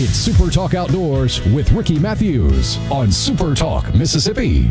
It's Super Talk Outdoors with Ricky Matthews on Super Talk Mississippi.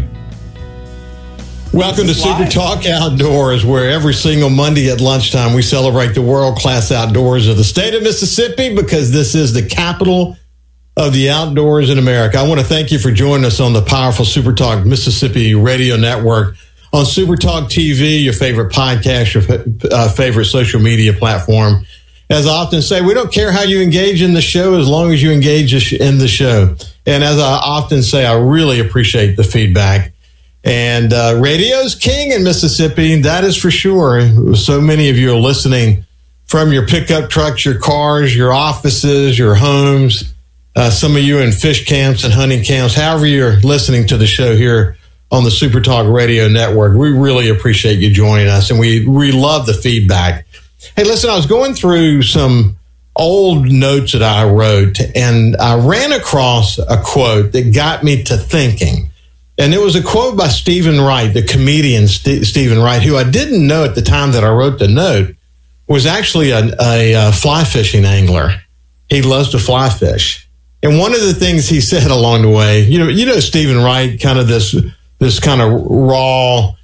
Welcome to Super Talk Outdoors, where every single Monday at lunchtime we celebrate the world-class outdoors of the state of Mississippi, because this is the capital of the outdoors in America. I want to thank you for joining us on the powerful Super Talk Mississippi radio network, on Super Talk TV, your favorite podcast, your favorite social media platform. As I often say, we don't care how you engage in the show as long as you engage in the show. And as I often say, I really appreciate the feedback. And radio's king in Mississippi, that is for sure. So many of you are listening from your pickup trucks, your cars, your offices, your homes. Some of you in fish camps and hunting camps, however you're listening to the show here on the Super Talk Radio Network. We really appreciate you joining us, and we love the feedback. Hey, listen, I was going through some old notes that I wrote, and I ran across a quote that got me to thinking. And it was a quote by Stephen Wright, the comedian Stephen Wright, who I didn't know at the time that I wrote the note was actually a fly fishing angler. He loves to fly fish. And one of the things he said along the way, you know Stephen Wright, kind of this kind of raw,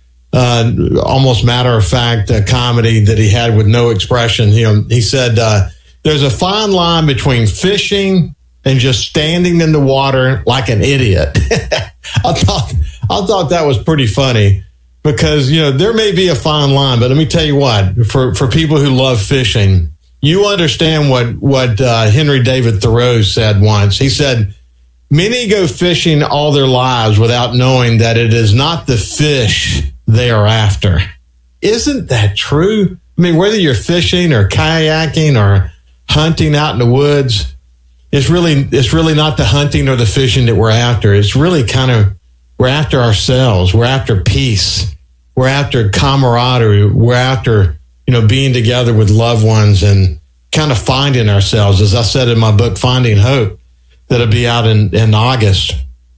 almost matter-of-fact comedy that he had with no expression. He said, there's a fine line between fishing and just standing in the water like an idiot. I thought that was pretty funny, because, there may be a fine line, but let me tell you what, for people who love fishing, you understand what Henry David Thoreau said once. He said, many go fishing all their lives without knowing that it is not the fish they are after. Isn't that true? I mean, whether you're fishing or kayaking or hunting out in the woods, it's really not the hunting or the fishing that we're after. It's really we're after ourselves. We're after peace. We're after camaraderie. We're after, being together with loved ones and kind of finding ourselves. As I said in my book, Finding Hope, that'll be out in August.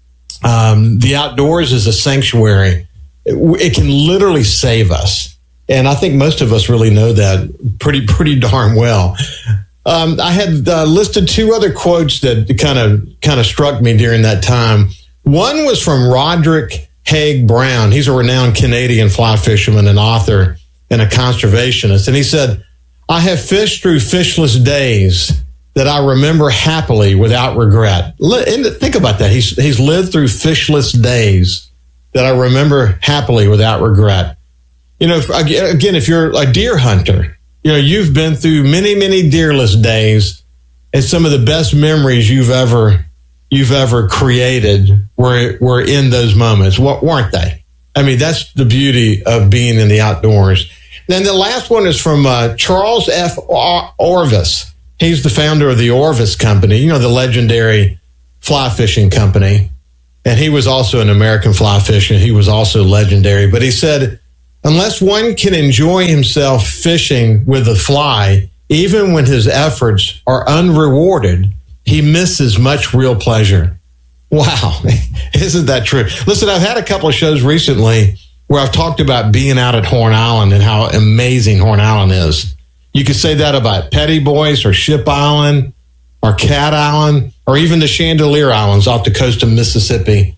The outdoors is a sanctuary. It can literally save us. And I think most of us really know that pretty darn well. I had listed two other quotes that kind of struck me during that time. One was from Roderick Haig Brown. He's a renowned Canadian fly fisherman and author and a conservationist. And he said, I have fished through fishless days that I remember happily without regret. And think about that. He's lived through fishless days that I remember happily without regret. Again, if you're a deer hunter, you've been through many, many deerless days, and some of the best memories you've ever created were in those moments, weren't they? I mean, that's the beauty of being in the outdoors. Then the last one is from Charles F. Orvis. He's the founder of the Orvis Company, the legendary fly fishing company. And he was also an American fly fisher. He was also legendary. But he said, unless one can enjoy himself fishing with a fly, even when his efforts are unrewarded, he misses much real pleasure. Wow. Isn't that true? Listen, I've had a couple of shows recently where I've talked about being out at Horn Island and how amazing Horn Island is. You could say that about Petty Boys or Ship Island or Cat Island, or even the Chandelier Islands off the coast of Mississippi.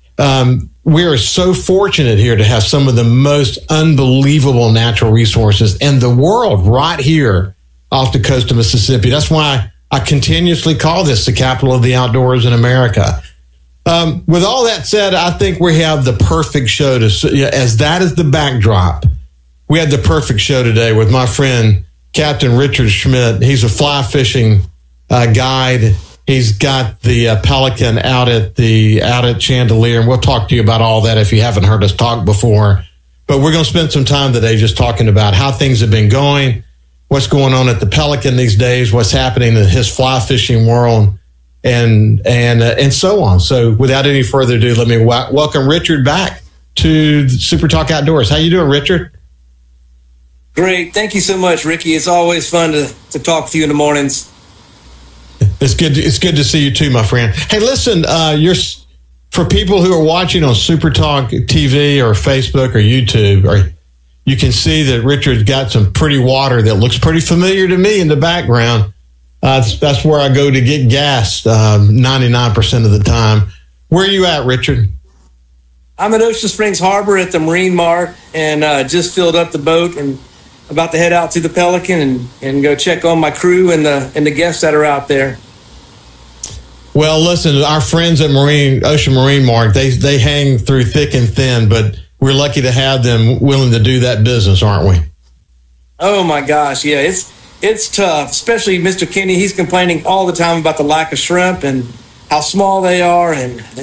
We are so fortunate here to have some of the most unbelievable natural resources in the world right here off the coast of Mississippi. That's why I continuously call this the capital of the outdoors in America. With all that said, I think we have the perfect show as that is the backdrop. We had the perfect show today with my friend, Captain Richard Schmidt. He's a fly fishing guide. He's got the Pelican out at Chandelier, and we'll talk to you about all that if you haven't heard us talk before. But we're going to spend some time today just talking about how things have been going, what's going on at the Pelican these days, what's happening in his fly fishing world, and so on. So without any further ado, let me welcome Richard back to Super Talk Outdoors. How you doing, Richard? Great. Thank you so much, Ricky. It's always fun to talk with you in the mornings. It's good to see you too, my friend. Hey, listen, for people who are watching on Super Talk TV or Facebook or YouTube, you can see that Richard's got some pretty water that looks pretty familiar to me in the background. That's where I go to get gas 99% of the time. Where are you at, Richard? I'm at Ocean Springs Harbor at the Marine Mart, and just filled up the boat and about to head out to the Pelican and go check on my crew and the guests that are out there. Well, listen, our friends at Ocean Marine Mart, they hang through thick and thin, but we're lucky to have them willing to do that business, aren't we? Oh my gosh, yeah, it's tough, especially Mr. Kenny. He's complaining all the time about the lack of shrimp and how small they are,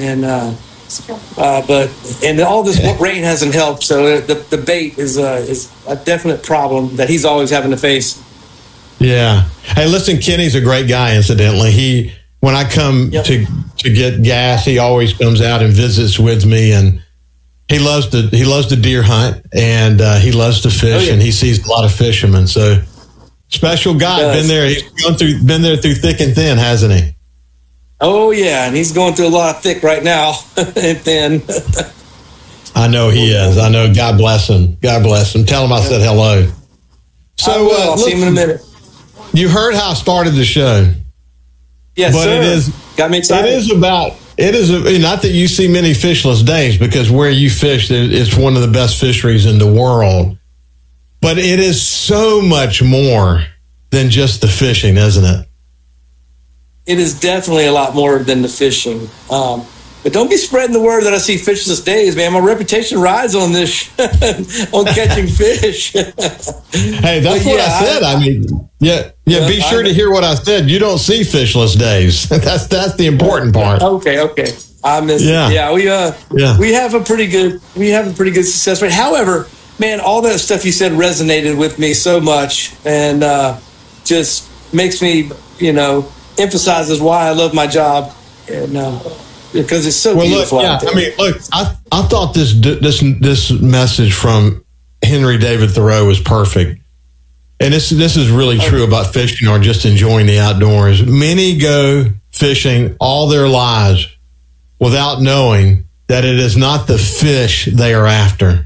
but all this rain hasn't helped. So the bait is a definite problem that he's always having to face. Yeah. Hey, listen, Kenny's a great guy. Incidentally, when I come to get gas, he always comes out and visits with me, and he loves to deer hunt, and he loves to fish, and he sees a lot of fishermen. So special guy. Been there. He's been there through thick and thin, hasn't he? Oh yeah, and he's going through a lot of thick right now and thin. I know he is. I know. God bless him. God bless him. Tell him I said hello. So I'll see him in a minute. You heard how I started the show. Yes, but sir. Got me excited. It is not that you see many fishless days, because where you fish, it's one of the best fisheries in the world. But it is so much more than just the fishing, isn't it? It is definitely a lot more than the fishing. But don't be spreading the word that I see fishless days, man. My reputation rides on this, on catching fish. Hey, that's what I said. Be sure to hear what I said. You don't see fishless days. That's the important part. Okay. I missed it. Yeah, we have a pretty good success rate. However, man, all that stuff you said resonated with me so much, and just makes me, emphasizes why I love my job, and because it's so beautiful. Out there. I thought this message from Henry David Thoreau was perfect, and this is really true about fishing or just enjoying the outdoors. Many go fishing all their lives without knowing that it is not the fish they are after.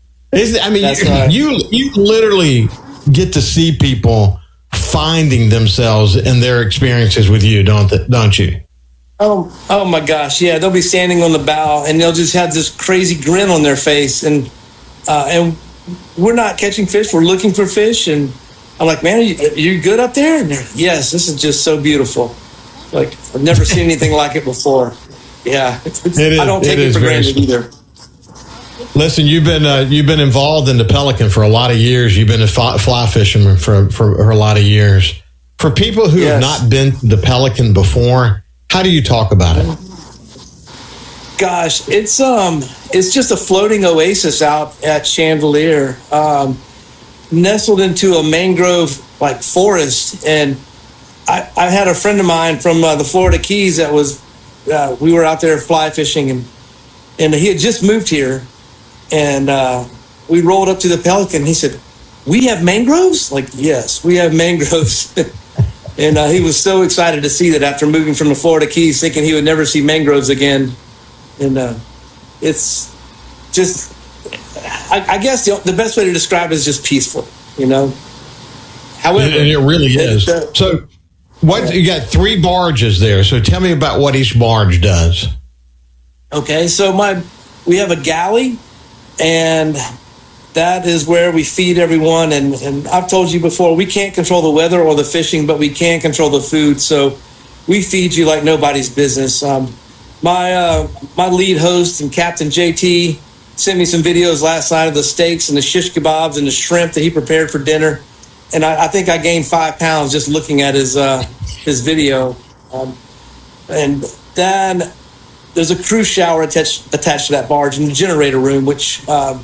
You literally get to see people finding themselves in their experiences with you, don't you? Oh my gosh, yeah. They'll be standing on the bow and they'll just have this crazy grin on their face, and we're not catching fish, we're looking for fish, and I'm like, man, are you good up there? And yes, this is just so beautiful. Like, I've never seen anything like it before. Yeah, I don't take it for granted either. Listen, you've been involved in the Pelican for a lot of years. You've been a fly fisherman for a lot of years. For people who have not been to the Pelican before, how do you talk about it? Gosh, it's just a floating oasis out at Chandelier, nestled into a mangrove forest. And I had a friend of mine from the Florida Keys that was we were out there fly fishing, and he had just moved here. And we rolled up to the Pelican. He said, "We have mangroves?" Like, yes, we have mangroves. And he was so excited to see that after moving from the Florida Keys, thinking he would never see mangroves again. And it's just, I guess the best way to describe it is just peaceful, However, and it really is. So, you got 3 barges there. So tell me about what each barge does. Okay, so we have a galley. And that is where we feed everyone. And I've told you before, we can't control the weather or the fishing, but we can control the food. So we feed you like nobody's business. My lead host and Captain JT sent me some videos last night of the steaks and the shish kebabs and the shrimp that he prepared for dinner. And I think I gained 5 pounds just looking at his video. And then there's a crew shower attached to that barge in the generator room, which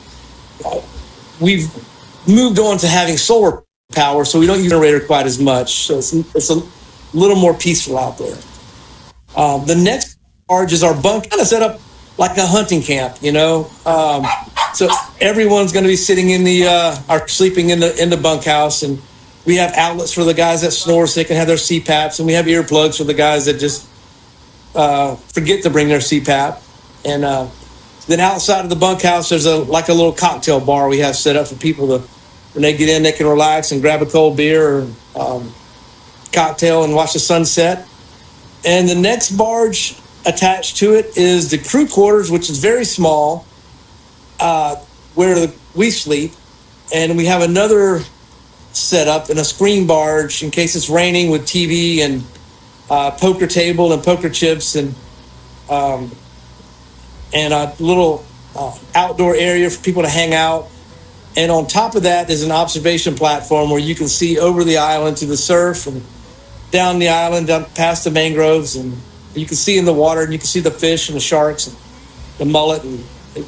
we've moved on to having solar power, so we don't use the generator quite as much. So it's a little more peaceful out there. The next barge is our bunk, kind of set up like a hunting camp, So everyone's going to be sitting in sleeping in the bunkhouse, and we have outlets for the guys that snore so they can have their CPAPs, and we have earplugs for the guys that just forget to bring their CPAP. And then outside of the bunkhouse, there's a little cocktail bar we have set up for people when they get in, they can relax and grab a cold beer. cocktail and watch the sunset. And the next barge attached to it is the crew quarters, which is very small, where we sleep. And we have another setup in a screen barge in case it's raining, with TV and poker table and poker chips and a little outdoor area for people to hang out. And on top of that is an observation platform where you can see over the island to the surf and down the island, down past the mangroves, and you can see in the water, and you can see the fish and the sharks and the mullet. And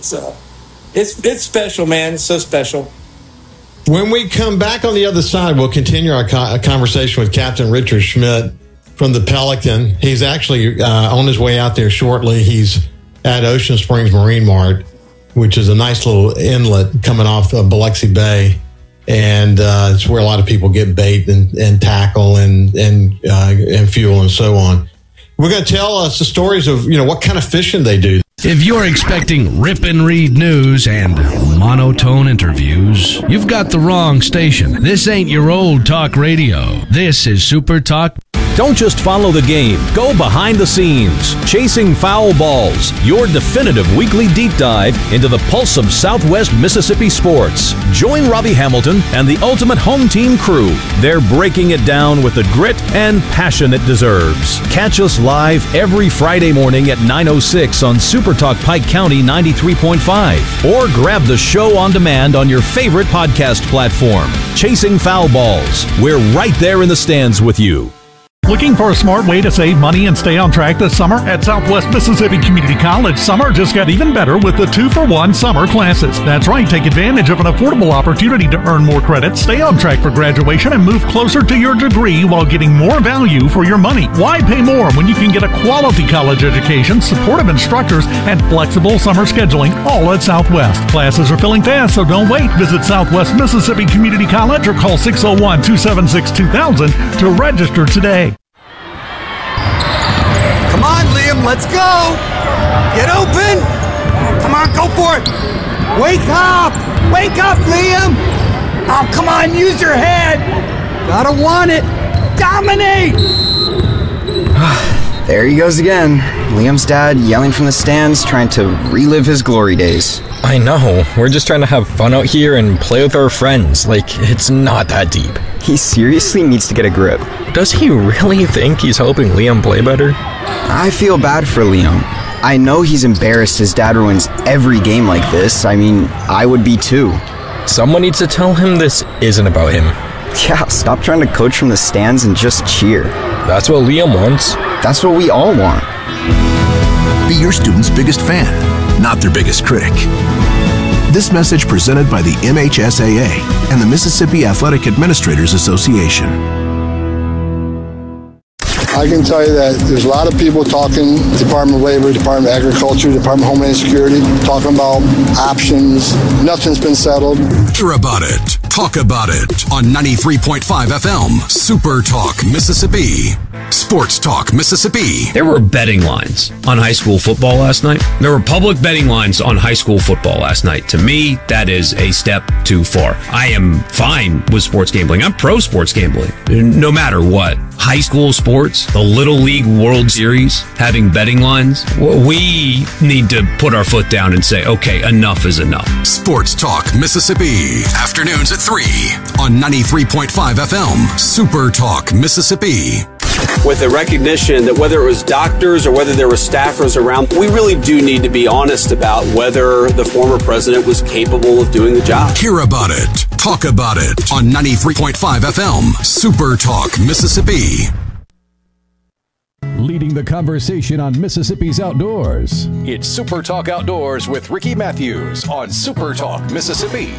it's special, man. It's so special. When we come back on the other side, we'll continue our conversation with Captain Richard Schmidt from the Pelican. He's actually on his way out there shortly. He's at Ocean Springs Marine Mart, which is a nice little inlet coming off of Biloxi Bay. And it's where a lot of people get bait and tackle and fuel and so on. We're going to tell us the stories of, what kind of fishing they do. If you're expecting rip-and-read news and monotone interviews, you've got the wrong station. This ain't your old talk radio. This is Super Talk. Don't just follow the game. Go behind the scenes. Chasing Foul Balls, your definitive weekly deep dive into the pulse of Southwest Mississippi sports. Join Robbie Hamilton and the Ultimate Home Team crew. They're breaking it down with the grit and passion it deserves. Catch us live every Friday morning at 9:06 on Super Talk Pike County 93.5. Or grab the show on demand on your favorite podcast platform. Chasing Foul Balls. We're right there in the stands with you. Looking for a smart way to save money and stay on track this summer? At Southwest Mississippi Community College, summer just got even better with the 2-for-1 summer classes. That's right, take advantage of an affordable opportunity to earn more credits, stay on track for graduation, and move closer to your degree while getting more value for your money. Why pay more when you can get a quality college education, supportive instructors, and flexible summer scheduling, all at Southwest? Classes are filling fast, so don't wait. Visit Southwest Mississippi Community College or call 601-276-2000 to register today. Come on, Liam, let's go! Get open! Come on, go for it! Wake up! Wake up, Liam! Oh, come on, use your head! Gotta want it! Dominate! There he goes again. Liam's dad yelling from the stands, trying to relive his glory days. I know. We're just trying to have fun out here and play with our friends. It's not that deep. He seriously needs to get a grip. Does he really think he's helping Liam play better? I feel bad for Liam. I know he's embarrassed his dad ruins every game like this. I mean, I would be too. Someone needs to tell him this isn't about him. Yeah, stop trying to coach from the stands and just cheer. That's what Liam wants. That's what we all want. Be your student's biggest fan, not their biggest critic. This message presented by the MHSAA and the Mississippi Athletic Administrators Association. I can tell you that there's a lot of people talking, Department of Labor, Department of Agriculture, Department of Homeland Security, talking about options. Nothing's been settled. Hear about it. Talk about it on 93.5 FM, Super Talk, Mississippi. Sports Talk, Mississippi. There were betting lines on high school football last night. There were public betting lines on high school football last night. To me, that is a step too far. I am fine with sports gambling. I'm pro sports gambling, no matter what. High school sports, the Little League World Series, having betting lines, we need to put our foot down and say, okay, enough is enough. Sports Talk, Mississippi. Afternoons at 3 on 93.5 FM, Super Talk, Mississippi. With the recognition that whether it was doctors or whether there were staffers around, we really do need to be honest about whether the former president was capable of doing the job. Hear about it. Talk about it on 93.5 FM, Super Talk, Mississippi. Leading the conversation on Mississippi's outdoors. It's Super Talk Outdoors with Ricky Matthews on Super Talk, Mississippi.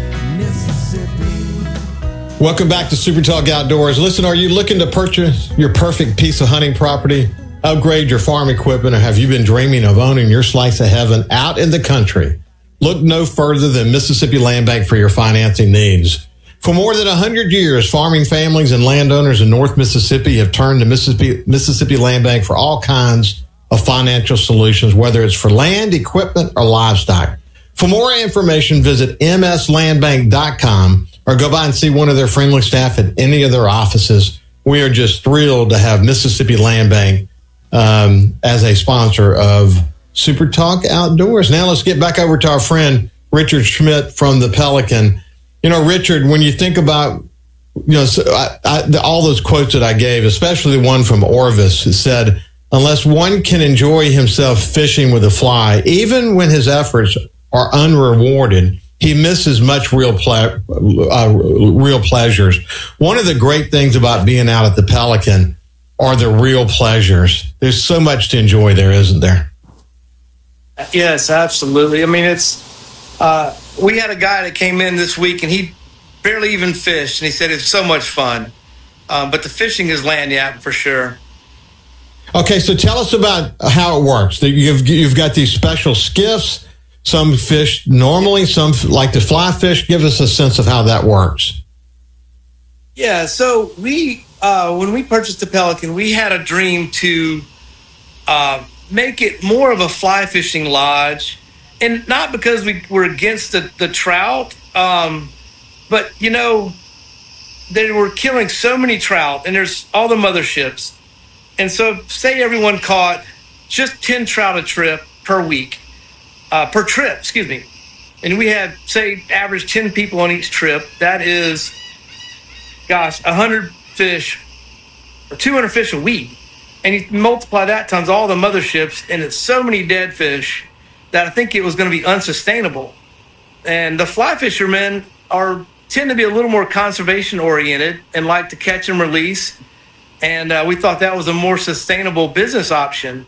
Welcome back to Super Talk Outdoors. Listen, are you looking to purchase your perfect piece of hunting property, upgrade your farm equipment, or have you been dreaming of owning your slice of heaven out in the country? Look no further than Mississippi Land Bank for your financing needs. For more than 100 years, farming families and landowners in North Mississippi have turned to Mississippi Land Bank for all kinds of financial solutions, whether it's for land, equipment, or livestock. For more information, visit mslandbank.com or go by and see one of their friendly staff at any of their offices we are just thrilled to have Mississippi Land Bank as a sponsor of Super Talk Outdoors. Now let's get back over to our friend Richard Schmidt from the Pelican. You know, Richard, when you think about, all those quotes that I gave, especially the one from Orvis, that said, unless one can enjoy himself fishing with a fly, even when his efforts are unrewarded, he misses much real pleasures. One of the great things about being out at the Pelican are the real pleasures. There's so much to enjoy there, isn't there? Yes, absolutely. I mean, we had a guy that came in this week and he barely even fished, and he said it's so much fun. But the fishing is land yapping for sure. Okay, so tell us about how it works. You've got these special skiffs. Some fish normally, some like to fly fish. Give us a sense of how that works. Yeah, so we when we purchased the Pelican, we had a dream to make it more of a fly fishing lodge, and not because we were against the trout, but they were killing so many trout, and there's all the motherships, and so say everyone caught just 10 trout a trip per week. Per trip, and we had, say, average 10 people on each trip. That is, 100 fish or 200 fish a week. And you multiply that times all the motherships, and it's so many dead fish that I think it was going to be unsustainable. And the fly fishermen tend to be a little more conservation oriented and like to catch and release. And we thought that was a more sustainable business option.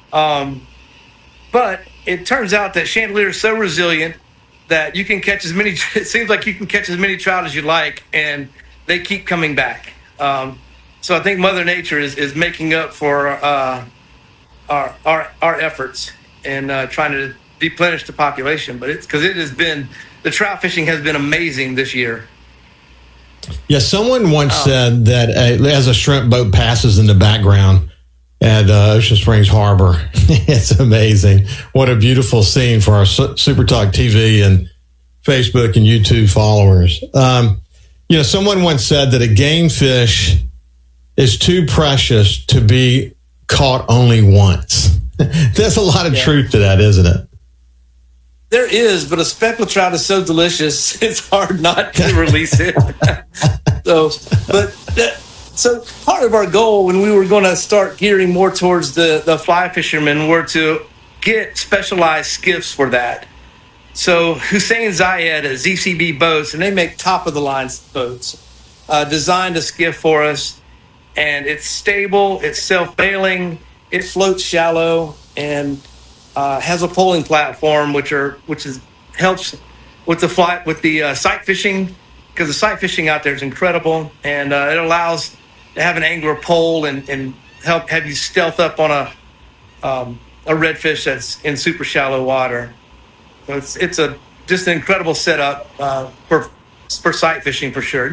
But it turns out that Chandelier is so resilient that you can catch it seems like you can catch as many trout as you like, and they keep coming back. So I think Mother Nature is making up for our efforts and trying to replenish the population. But the trout fishing has been amazing this year. Yeah, someone once said that as a shrimp boat passes in the background at Ocean Springs Harbor, it's amazing. What a beautiful scene for our Super Talk TV and Facebook and YouTube followers. Someone once said that a game fish is too precious to be caught only once. There's a lot of truth to that, isn't it? There is, but a speckled trout is so delicious, it's hard not to release it. So part of our goal when we were going to start gearing more towards the fly fishermen were to get specialized skiffs for that. So Hussein Zayed at ZCB Boats, and they make top-of-the-line boats, designed a skiff for us, and it's stable, it's self-bailing, it floats shallow, and has a poling platform, which helps with the sight fishing, because the sight fishing out there is incredible, and it allows to have an angler pole and help have you stealth up on a redfish that's in super shallow water. So it's just an incredible setup for sight fishing for sure.